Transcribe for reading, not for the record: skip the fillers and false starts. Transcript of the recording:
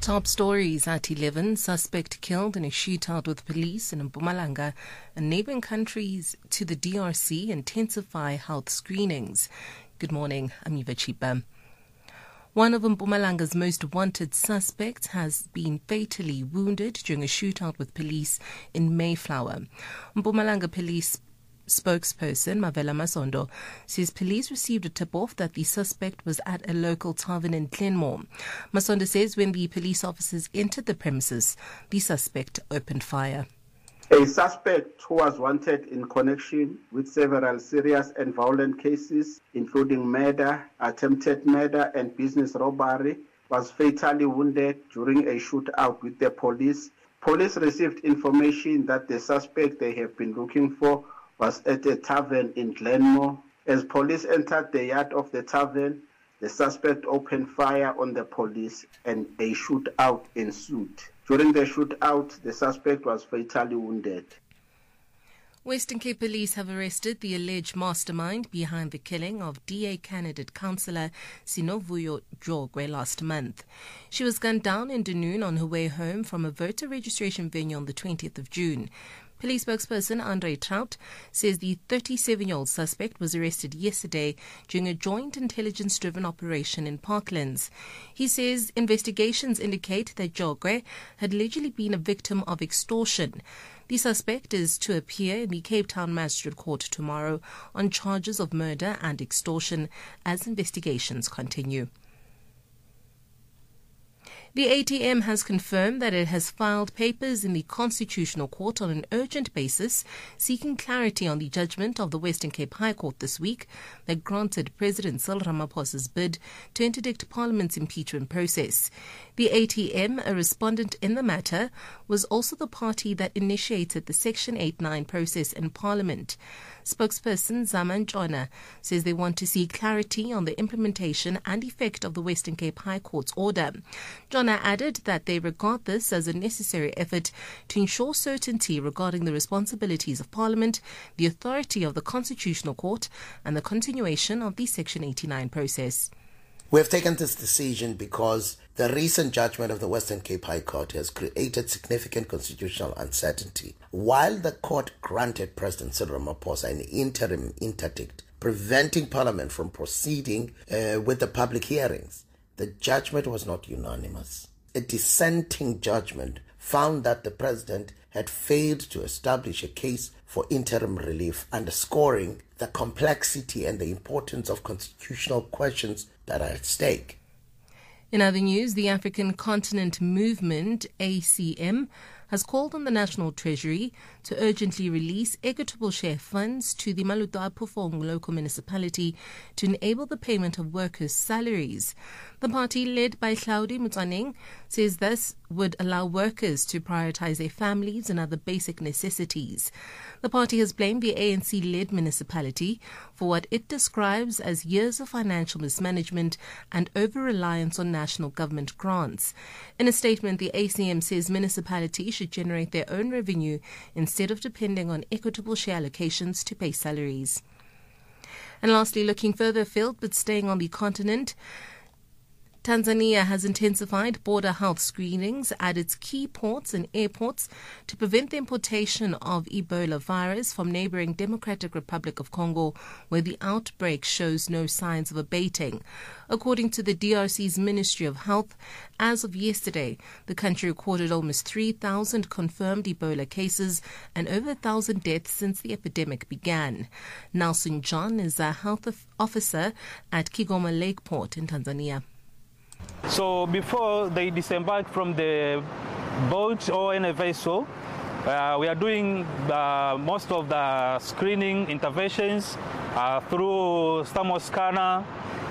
Top stories at 11. Suspect killed in a shootout with police in Mpumalanga and neighboring countries to the DRC intensify health screenings. Good morning, I'm Eva Chipa. One of Mpumalanga's most wanted suspects has been fatally wounded during a shootout with police in Mayflower. Mpumalanga police spokesperson Mavela Masondo says police received a tip-off that the suspect was at a local tavern in Glenmore. Masondo says when the police officers entered the premises, the suspect opened fire. A suspect who was wanted in connection with several serious and violent cases, including murder, attempted murder, and business robbery, was fatally wounded during a shootout with the police. Police received information that the suspect they have been looking for was at a tavern in Glenmore. As police entered the yard of the tavern, the suspect opened fire on the police and a shootout ensued. During the shootout, the suspect was fatally wounded. Western Cape Police have arrested the alleged mastermind behind the killing of DA candidate councillor Sinovuyo Jogwe last month. She was gunned down in Dunoon on her way home from a voter registration venue on the 20th of June. Police spokesperson Andre Trout says the 37-year-old suspect was arrested yesterday during a joint intelligence-driven operation in Parklands. He says investigations indicate that Jogwe had allegedly been a victim of extortion. The suspect is to appear in the Cape Town Magistrate Court tomorrow on charges of murder and extortion as investigations continue. The ATM has confirmed that it has filed papers in the Constitutional Court on an urgent basis, seeking clarity on the judgment of the Western Cape High Court this week that granted President Cyril Ramaphosa's bid to interdict Parliament's impeachment process. The ATM, a respondent in the matter, was also the party that initiated the Section 8-9 process in Parliament. Spokesperson Zaman Jona says they want to see clarity on the implementation and effect of the Western Cape High Court's order. Jona added that they regard this as a necessary effort to ensure certainty regarding the responsibilities of Parliament, the authority of the Constitutional Court, and the continuation of the Section 89 process. We have taken this decision because the recent judgment of the Western Cape High Court has created significant constitutional uncertainty. While the court granted President Cyril Ramaphosa an interim interdict preventing Parliament from proceeding with the public hearings, the judgment was not unanimous. A dissenting judgment found that the President had failed to establish a case for interim relief, underscoring the complexity and the importance of constitutional questions that are at stake. In other news, the African Continent Movement, ACM, has called on the National Treasury to urgently release equitable share funds to the Maluto a Phofung local municipality to enable the payment of workers' salaries. The party, led by Hlaudi Mutsaneng, says this would allow workers to prioritize their families and other basic necessities. The party has blamed the ANC-led municipality for what it describes as years of financial mismanagement and over-reliance on national government grants. In a statement, the ACM says municipalities should generate their own revenue instead of depending on equitable share allocations to pay salaries. And lastly, looking further afield but staying on the continent, Tanzania has intensified border health screenings at its key ports and airports to prevent the importation of Ebola virus from neighboring Democratic Republic of Congo, where the outbreak shows no signs of abating. According to the DRC's Ministry of Health, as of yesterday, the country recorded almost 3,000 confirmed Ebola cases and over 1,000 deaths since the epidemic began. Nelson John is a health officer at Kigoma Lake Port in Tanzania. So before they disembark from the boat or in a vessel, we are doing most of the screening interventions through thermal scanner